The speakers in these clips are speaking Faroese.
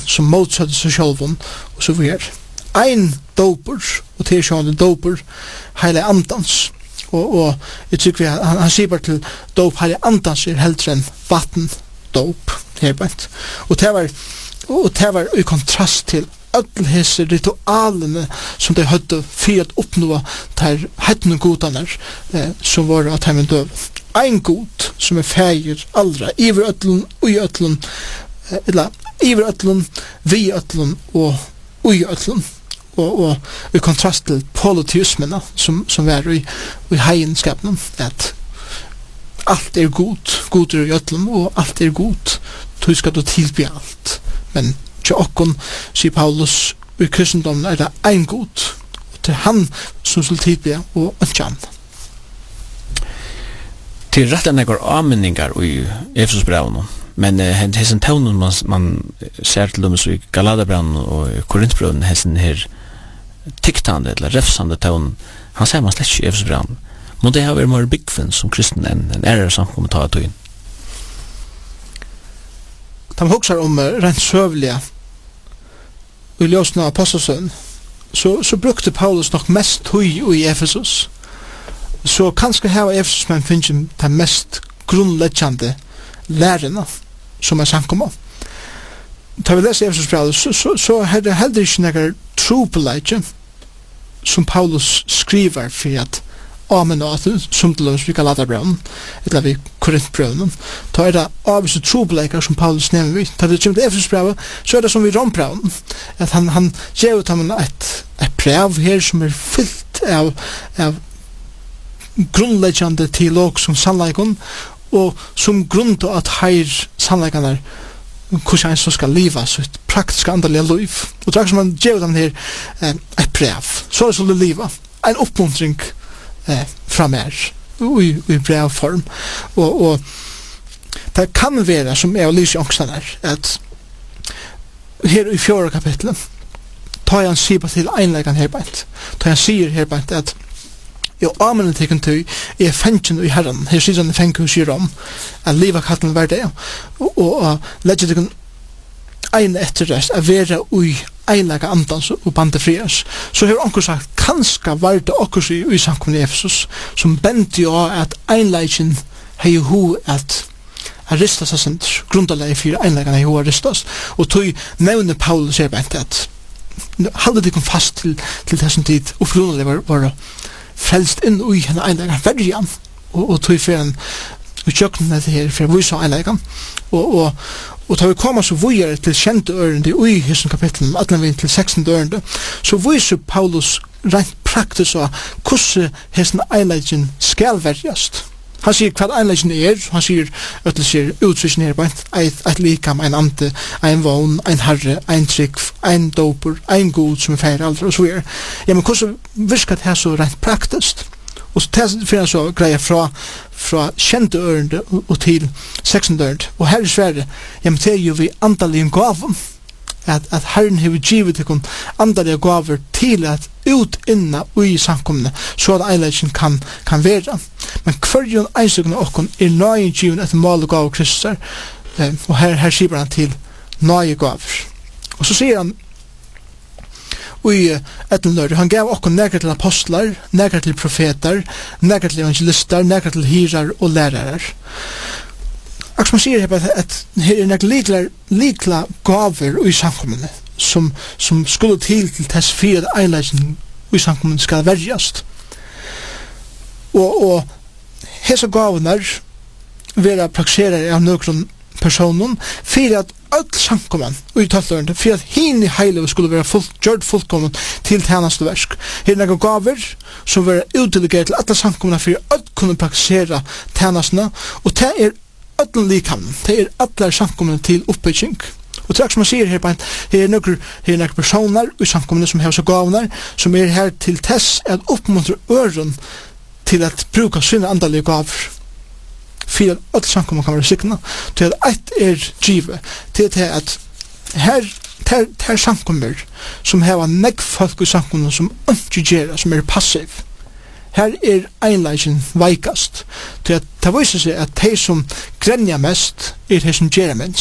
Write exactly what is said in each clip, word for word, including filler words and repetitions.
som motsatte seg sjølven, og så videre. Ein doper, og til sjående doper, heile andans. Og, og jeg tykker vi, han, han sier bare til dop heile andans er heldre enn vatten dop, herbeint. Og det var, og det var i kontrast til alle hese ritualene som de hadde for å oppnå der hettene godene eh, som var at heimen døv. Ein god som er feir aldra, iver øtlen, ui øtlen, eh, eller iver øtlen, vi øtlen og ui øtlen. Og, og i kontrast til polyteismena som, som er i, i heienskapen, at alt er god, god er i øtlen, og alt er god, du skal du tilby alt. Men til okkon, sier Paulus, i kristendommen er det ein god, og til han som skal tilby, og ikke han. Til rett enn ekkur avmenningar i Efesusbrevene, men uh, hessen taunen man, man ser til dem i Galaterbrevene og i Korintbrevene, hessen her tiktande eller refsande taunen, han ser man slett ikke i Efesusbrevene. Må det ha vært mer byggfinn som kristen enn en ærer samkommet ta av tøyen? De hoksar om uh, rent søvelige og i ljósene av apostelsøn, så, så brukte Paulus nok mest tøy i Efesus. Så kanskje her var Efesus men finnes de mest grunnleggjande lærerne som er samkommet. Da vi leser Efesus brev, så, så, så er det heller ikke noe trobeleggje som Paulus skriver for at Amen og at som til oss vi Galaterbrevene, eller vi Korintbrevene, da er det avvise trobeleggere som Paulus nevner vi. Da vi kommer til Efesus brev, så er det som vi Rombrevene, at han, han gjør ut ham et, et brev her som er fyllt av, av grunnleggjande teolog som sannleikon, og som grunn til at her sannleikene er hvordan en som skal liva så et praktisk andalige liv. Og det er som han gjør den her eh, et brev. Så er det skulle liva. En oppmuntring eh, fra mer i, i brevform. Og, og det kan være, som jeg har lyst i ångsten her, at her i fjorda kapitlet tar han sier til einleggen herbeint. Tar han sier herbeint at Jo, amen til kan tøy, er fengen i herren, her sier han i fenghus i Rom, at livet katten hver dag, og, og, og legger til kan ein etterrest, at være ui einlega andans og bande frias. Så har onkur sagt, kanska var det okkur i, i samkomne Efesus, som benti jo at einleggen hei hu at a ristas a sent, grundalegi fyrir einleggen hei hu a ristas, og tøy nevne Paulus er benti at halde de kom fast til, til þessum tid, og frunalegi var, var frelst inn ui henne einlegan verjan og, og tog for en utkjøkken etter her for å vise einlegan og, og, og da vi kommer så vujere til kjente ørende ui i hessen kapitlen atlan vi til seksende ørende så viser Paulus rent praktisk av hvordan hessen einlegan skal verjast. Han sier hva einlegan er, han sier øtlig sier utrykken her bænt eit, eit likam, ein ante, ein vogn, ein herre, ein trygg, ein doper, ein god som er feir aldri og så videre. Ja, men hvordan virker det her så rent praktisk? Og så finner jeg så greier fra, fra kjente ørende og til seksende ørende. Og her i Sverige, ja, men det er jo vi andalige gaven. At, at Herren har givet til andalige gaver til at ut inna og i samkomne så at einleggen kan, kan være. Men hverjon einsøkene okkon er nøye givet etter mål og gav Kristus eh, og her, her sier han til nøye gaver. Og så sier han i etter han gav okkon nekker til apostlar, nekker til profeter, nekker til evangelister, nekker til hirar og lærarar. Akkur man sier at, at her er nekker likla, likla gaver i samkommene som, som skulle til til tess fyrir at einleggen i samkommene skal verjast. Og, og hese gavene vera prakserer av nøkron personen fyrir at öll samkommen i tøllørende fyrir at hinn i heilig skulle være fullt, gjørt fullkommen til tjeneste versk. Her er nekker gaver som vera utdelegert til alle samkommene fyrir at öll kunne praksere tjenestene og det er öll likammen, det er alle samkommene til oppbygging. Og trakk som man sier her på en, her er noen, her er noen personer i samkommene som har så gavner, som er her til tess at oppmuntre øren til at bruka sine andalige gaver. For at alle samkommene kan være sikna, til at ett er givet, til at her, her, her samkommer som har nekk folk i samkommene som ikke gjør, som er passiv. Her er einleggen veikast, til at det viser seg at de som grenja mest er de som gjør minst.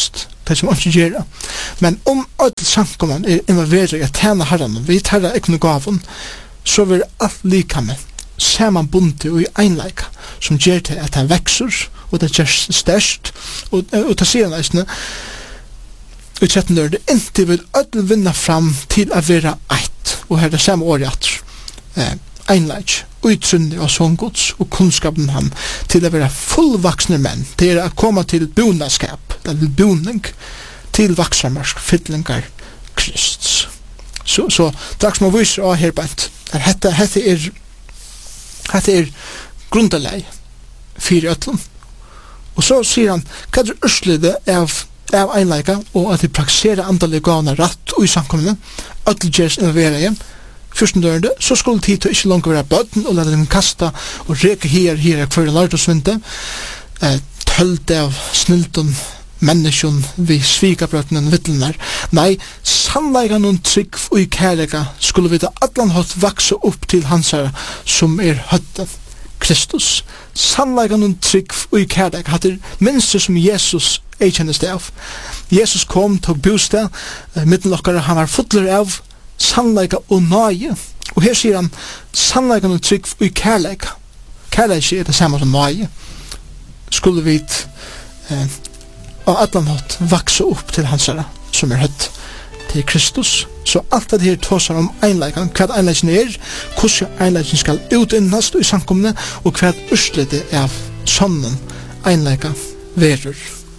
det som ikke gjør det. Men om alle samkommen er involveret i at tjene herren, vi tar det ikke noe gaven, så vil alt like med saman bunte og i einleika som gjør til at han vekser og det gjør størst og, og det sier nesten og tretten dør det inntil vil ødel vinna fram til å være eit og her er det samme året at eh, einleik utrunnig av sångods og kunnskapen han til å være fullvaksne menn til å komme til bonaskap eller boning til vaksarmarsk fytlingar Krists så, så draks man viser av her bænt er hette, hette er hette er grunderleg fyrir öllum og så sier han hva er urslidet av av einleika og at de praktiserer andalige gavene rett og i samkommende öll gjørs involvera igjen fyrsten dørende, så skulle tid til ikke langt være bøtten og lade dem kasta og reke her, her er hver lart og svinte eh, tølte av snilton menneskjon vi svikabrøtten en vittlenar nei, sannleika noen trygg og i kærlega skulle vi da allan hatt vakse opp til hansara som er høtten Kristus sannleika noen trygg og i kærlega hatt er minst som Jesus ei kjennes det av Jesus kom, tog bostad eh, mittenlokkare, han var fotler av sannleika og nøye og her sier han sannleika noen trygg og i kærlega kærlega er det samme som nøye skulle vi eh, og allan hatt vaksa opp til hansara som er høtt til Kristus så alt det her tåsar om einleikan hva einleikan er hvordan einleikan skal utinnast i samkomne og hva urslitet av sonnen einleika verur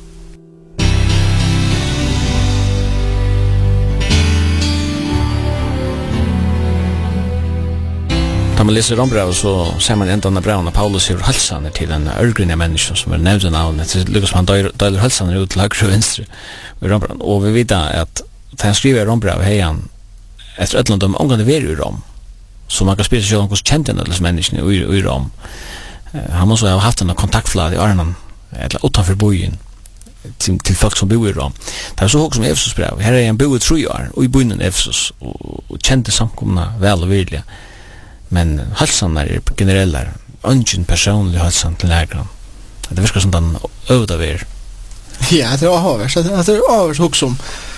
Da man leser rombrevet så ser man enda av brevene Paulus gjør halsaner til den ørgrunne mennesken som er nevnt navnet. Det lykkes som han døyler halsaner ut til høyre og venstre i rombrevet. Og vi vet at da han skriver i rombrevet hei han etter et eller annet om omgående ver i rom. Så man kan spille seg om hvordan kjent en av menneskene i, i rom. Han må så ha haft en kontaktflad i Arnan eller utanfor bojen til, til folk som bor i rom. Det er så høyt som Efesus brev. Her er han bo i tre år og i bojen Efesus og, og kjente samkomna vel og virkelig. Men halsan er generella, ungen personlig halsan til lærgran. Det virker som den øvda vi er. Ja, det er avhørs. Det er avhørs også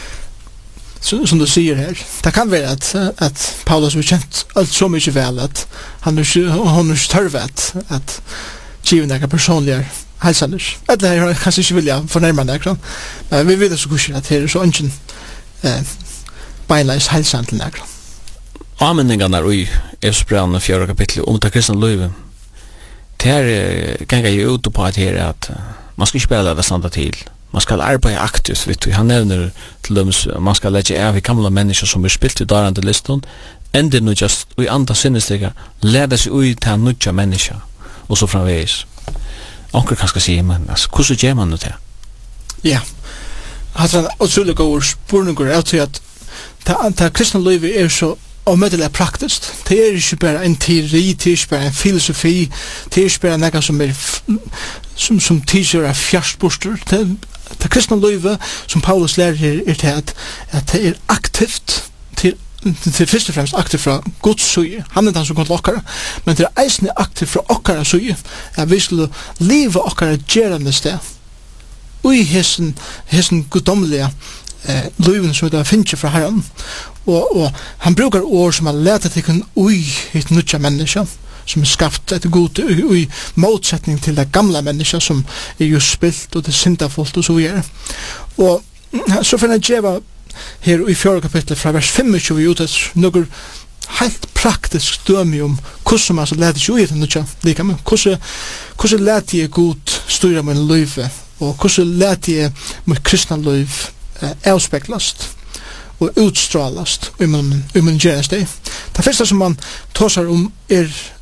som, som du sier her. Det kan være at, at Paulus har kjent alt så mye vel at han er ikke, han er ikke tørv at, at given er personlige halsaner. Eller jeg har kanskje ikke vilja fornærme deg, men vi vet så kurser at her er så ungen eh, beinleis halsan til lærgran. Anmenningarna i Efesbrevene fjärde kapitlet om det kristna livet det här gänga ju ut på att det är att man ska inte bara lära standa till man ska arbeta aktivt vet du. Han nämner till dem man ska lägga av i gamla människor som är spilt i darande listan ändå nu just i andra sinnesliga lära sig ut till nya människor och så framvägs onkel kanske säga men alltså hur så gör man det? Ja. Alltså otroligt god spurningar är till att det kristna livet är så og medelig praktisk. Det er ikke bare en teori, det er ikke bare en filosofi, det er ikke bare noe som er som, som tidsgjør er fjerstborster. Det, det kristne livet som Paulus lærer her er til at, at det er aktivt til, til først og fremst aktivt fra Guds søye. Han er den som kommer til okkara, men det er eisende aktivt fra okkara søye. At vi skulle live okkara gjerande sted og i hessen, hessen gudomlige eh, liven som det finnes fra Herren. Og, og han brukar ord som har letat til kun ui hitt nutja menneska som er skapt etter god ui motsetning til det gamla menneska som er jo spilt og det syndafullt og så videre. Og så får han djeva her i fjorda kapitlet fra vers tjuefem ut etter noen helt praktisk dømi om hvordan man så leter ikke ui hitt nutja lika med hvordan leter jeg god styra min løyve og hvordan leter jeg mitt kristna løyv eh, avspeklast og utstrålast i min, i min gjeresteg. Det første som man tåsar om er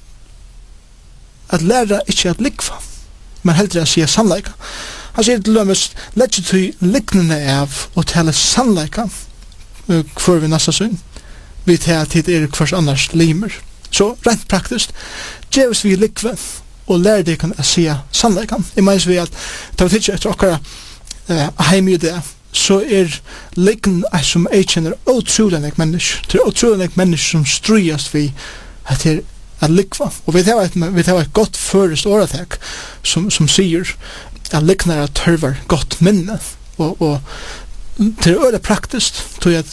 at læra ikke at likva, men heldre at sier sannleika. Han sier til lømmes, lett ikke til liknende av å tale sannleika hver vi nasta syn. Vi tar til er hvers annars limer. Så rent praktisk, djevis vi likve og lærer det kan sier sannleika. Jeg mener vi at det var tidsi etter okkara uh, heim i det så er likn som jeg kjenner utrolig nek mennesker. Det er utrolig nek mennesker som strøyast vi at det er likva. Og vi har et, vi har et godt førest åretek som, som sier at liknar er tørvar godt minne. og, og det er øyelig praktisk, tror jeg at